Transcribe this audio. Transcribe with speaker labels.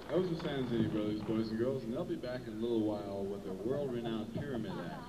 Speaker 1: Those are San City Brothers, boys and girls, and they'll be back in a little while with their world-renowned Pyramid Act.